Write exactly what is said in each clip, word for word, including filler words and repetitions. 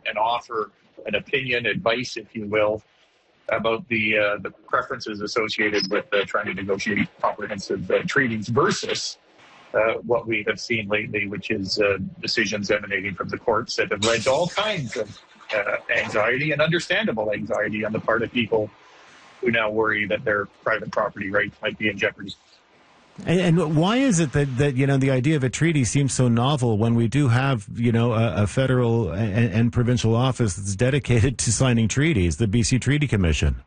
and offer an opinion, advice, if you will, about the uh, the preferences associated with uh, trying to negotiate comprehensive uh, treaties versus uh, what we have seen lately, which is uh, decisions emanating from the courts that have led to all kinds of uh, anxiety and understandable anxiety on the part of people who now worry that their private property rights might be in jeopardy. And, and why is it that, that, you know, the idea of a treaty seems so novel when we do have, you know, a, a federal and, and provincial office that's dedicated to signing treaties, the B C Treaty Commission?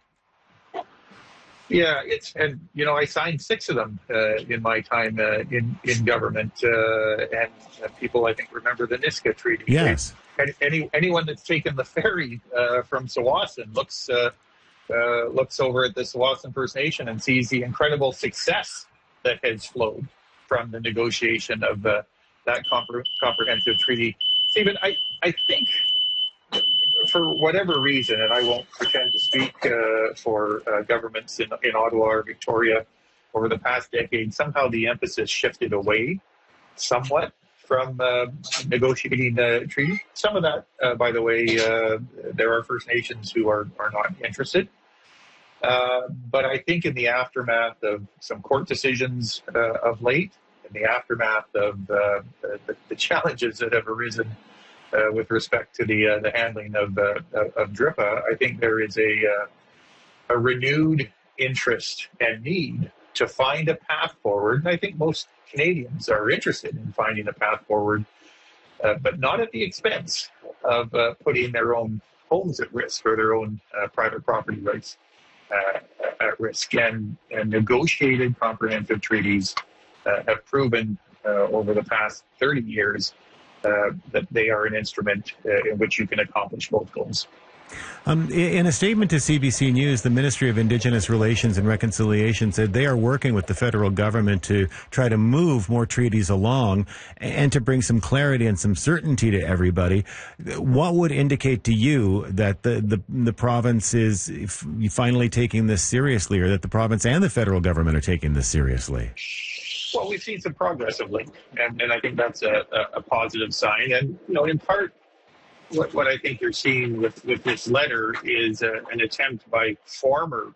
Yeah, it's, and, you know, I signed six of them uh, in my time uh, in, in government. Uh, and uh, people, I think, remember the Nisga'a Treaty. Yes. Any, any, anyone that's taken the ferry uh, from Tsawwassen looks, uh, uh, looks over at the Tsawwassen First Nation and sees the incredible success that has flowed from the negotiation of uh, that compre- comprehensive treaty. Stephen, I, I think for whatever reason, and I won't pretend to speak uh, for uh, governments in, in Ottawa or Victoria over the past decade, somehow the emphasis shifted away somewhat from uh, negotiating the treaty. Some of that, uh, by the way, uh, there are First Nations who are, are not interested. Uh, but I think in the aftermath of some court decisions uh, of late, in the aftermath of uh, the, the challenges that have arisen uh, with respect to the uh, the handling of uh, of D R I P A, I think there is a uh, a renewed interest and need to find a path forward. And I think most Canadians are interested in finding a path forward, uh, but not at the expense of uh, putting their own homes at risk or their own uh, private property rights Uh, at risk. And, and negotiated comprehensive treaties uh, have proven uh, over the past thirty years uh, that they are an instrument uh, in which you can accomplish both goals. Um, in a statement to C B C News, the Ministry of Indigenous Relations and Reconciliation said they are working with the federal government to try to move more treaties along and to bring some clarity and some certainty to everybody. What would indicate to you that the, the, the province is finally taking this seriously, or that the province and the federal government are taking this seriously? Well, we've seen some progress of late, and, and I think that's a, a, a positive sign. And, you know, in part, What, what I think you're seeing with, with this letter is a, an attempt by former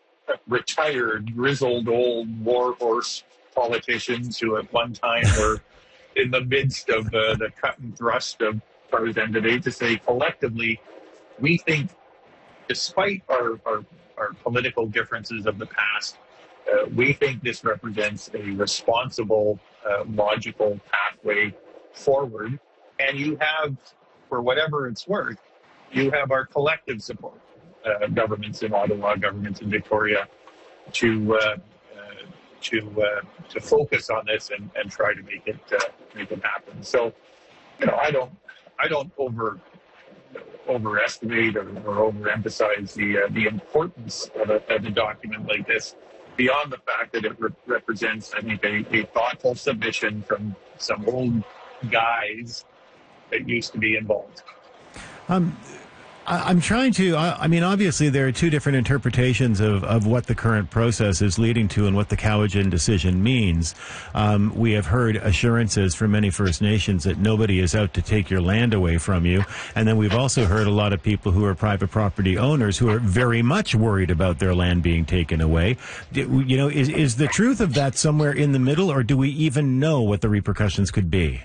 retired, grizzled old warhorse politicians who at one time were in the midst of uh, the cut and thrust of Tarzan debate to say collectively, we think despite our, our, our political differences of the past, uh, we think this represents a responsible, uh, logical pathway forward. And you have, for whatever it's worth, you have our collective support, uh, governments in Ottawa, governments in Victoria, to uh, uh, to uh, to focus on this and, and try to make it uh, make it happen. So, you know, I don't I don't over overestimate or, or overemphasize the uh, the importance of a, of a document like this, beyond the fact that it re- represents, I think, a, a thoughtful submission from some old guys that used to be involved. Um, I, I'm trying to, I, I mean, obviously there are two different interpretations of, of what the current process is leading to and what the Cowichan decision means. Um, we have heard assurances from many First Nations that nobody is out to take your land away from you. And then we've also heard a lot of people who are private property owners who are very much worried about their land being taken away. You know, is, is the truth of that somewhere in the middle, or do we even know what the repercussions could be?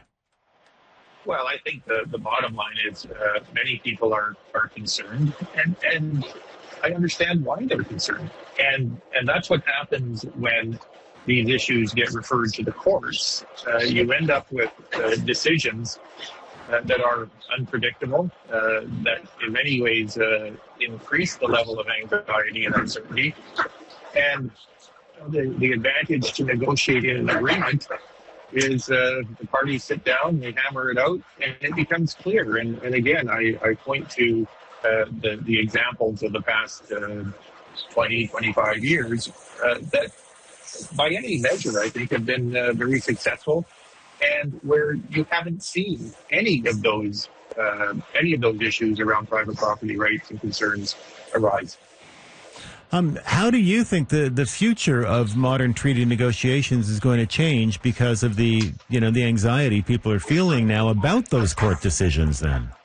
Well, I think the, the bottom line is uh, many people are, are concerned, and, and I understand why they're concerned. And and that's what happens when these issues get referred to the courts. Uh, you end up with uh, decisions uh, that are unpredictable, uh, that in many ways uh, increase the level of anxiety and uncertainty. And the, the advantage to negotiating an agreement is uh, the parties sit down, they hammer it out, and it becomes clear. And, and again, I, I point to uh, the, the examples of the past uh, twenty, twenty-five years uh, that, by any measure, I think have been uh, very successful, and where you haven't seen any of those uh, any of those issues around private property rights and concerns arise. Um, how do you think the, the future of modern treaty negotiations is going to change because of the, you know, the anxiety people are feeling now about those court decisions then?